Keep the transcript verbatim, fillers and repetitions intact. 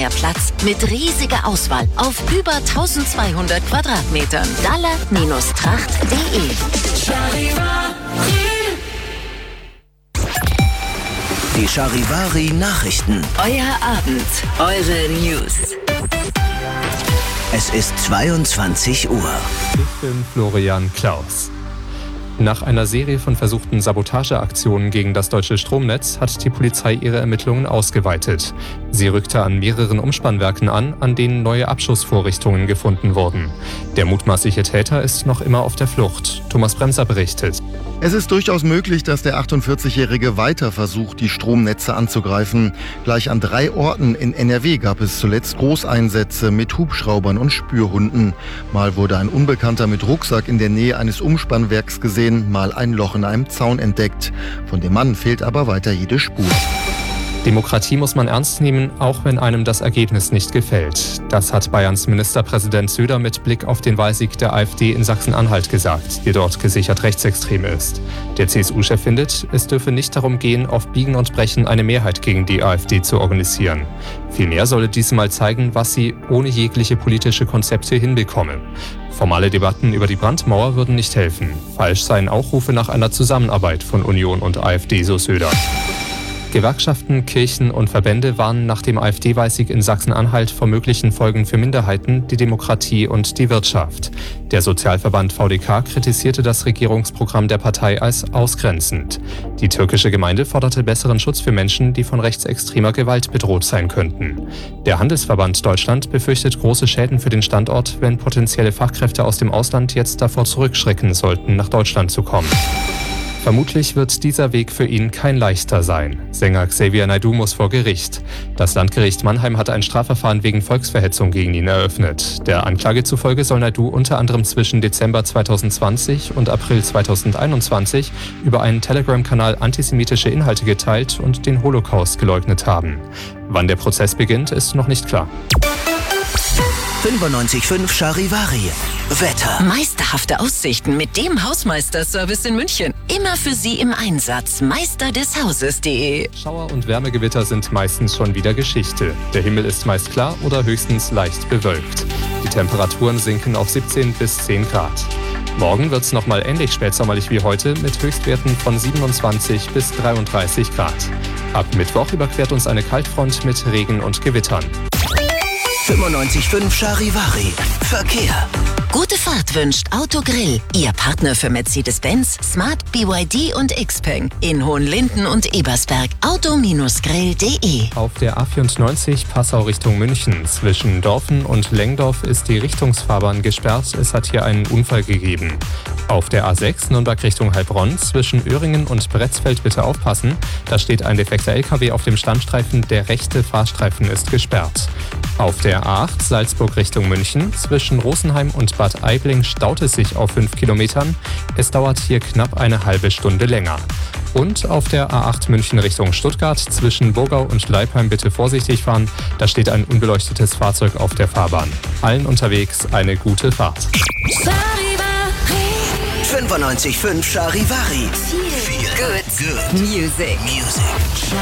mehr Platz mit riesiger Auswahl auf über tausendzweihundert Quadratmetern. Dalle Tracht punkt de. Die Charivari-Nachrichten. Euer Abend, eure News. Es ist zweiundzwanzig Uhr. Ich bin Florian Klaus. Nach einer Serie von versuchten Sabotageaktionen gegen das deutsche Stromnetz hat die Polizei ihre Ermittlungen ausgeweitet. Sie rückte an mehreren Umspannwerken an, an denen neue Abschussvorrichtungen gefunden wurden. Der mutmaßliche Täter ist noch immer auf der Flucht. Thomas Bremser berichtet. Es ist durchaus möglich, dass der achtundvierzigjährige weiter versucht, die Stromnetze anzugreifen. Gleich an drei Orten in N R W gab es zuletzt Großeinsätze mit Hubschraubern und Spürhunden. Mal wurde ein Unbekannter mit Rucksack in der Nähe eines Umspannwerks gesehen, mal ein Loch in einem Zaun entdeckt. Von dem Mann fehlt aber weiter jede Spur. Demokratie muss man ernst nehmen, auch wenn einem das Ergebnis nicht gefällt. Das hat Bayerns Ministerpräsident Söder mit Blick auf den Wahlsieg der AfD in Sachsen-Anhalt gesagt, die dort gesichert rechtsextrem ist. Der C S U-Chef findet, es dürfe nicht darum gehen, auf Biegen und Brechen eine Mehrheit gegen die AfD zu organisieren. Vielmehr solle diesmal zeigen, was sie ohne jegliche politische Konzepte hinbekomme. Formale Debatten über die Brandmauer würden nicht helfen. Falsch seien auch Rufe nach einer Zusammenarbeit von Union und AfD, so Söder. Gewerkschaften, Kirchen und Verbände warnen nach dem AfD-Wahlsieg in Sachsen-Anhalt vor möglichen Folgen für Minderheiten, die Demokratie und die Wirtschaft. Der Sozialverband V D K kritisierte das Regierungsprogramm der Partei als ausgrenzend. Die türkische Gemeinde forderte besseren Schutz für Menschen, die von rechtsextremer Gewalt bedroht sein könnten. Der Handelsverband Deutschland befürchtet große Schäden für den Standort, wenn potenzielle Fachkräfte aus dem Ausland jetzt davor zurückschrecken sollten, nach Deutschland zu kommen. Vermutlich wird dieser Weg für ihn kein leichter sein. Sänger Xavier Naidoo muss vor Gericht. Das Landgericht Mannheim hat ein Strafverfahren wegen Volksverhetzung gegen ihn eröffnet. Der Anklage zufolge soll Naidoo unter anderem zwischen Dezember zweitausendzwanzig und April zweitausendeinundzwanzig über einen Telegram-Kanal antisemitische Inhalte geteilt und den Holocaust geleugnet haben. Wann der Prozess beginnt, ist noch nicht klar. fünfundneunzig Komma fünf Charivari. Wetter. Meisterhafte Aussichten mit dem Hausmeister-Service in München. Immer für Sie im Einsatz. Meister des Hauses punkt de. Schauer und Wärmegewitter sind meistens schon wieder Geschichte. Der Himmel ist meist klar oder höchstens leicht bewölkt. Die Temperaturen sinken auf siebzehn bis zehn Grad. Morgen wird es nochmal ähnlich spätsommerlich wie heute mit Höchstwerten von siebenundzwanzig bis dreiunddreißig Grad. Ab Mittwoch überquert uns eine Kaltfront mit Regen und Gewittern. fünfundneunzig Komma fünf Charivari. Verkehr. Gute Fahrt wünscht Autogrill, Ihr Partner für Mercedes-Benz, Smart, B Y D und Xpeng in Hohenlinden und Ebersberg. Auto Grill punkt de. Auf der A vierundneunzig Passau Richtung München zwischen Dorfen und Lengdorf ist die Richtungsfahrbahn gesperrt. Es hat hier einen Unfall gegeben. Auf der A sechs Nürnberg Richtung Heilbronn zwischen Öhringen und Bretzfeld bitte aufpassen. Da steht ein defekter L K W auf dem Standstreifen. Der rechte Fahrstreifen ist gesperrt. Auf der A acht Salzburg Richtung München zwischen Rosenheim und Bad Aibling staut es sich auf fünf Kilometern. Es dauert hier knapp eine halbe Stunde länger. Und auf der A acht München Richtung Stuttgart zwischen Burgau und Leipheim bitte vorsichtig fahren. Da steht ein unbeleuctetes Fahrzeug auf der Fahrbahn. Allen unterwegs eine gute Fahrt. fünfundneunzig Komma fünf Charivari. Feel good. Good. Music. Music.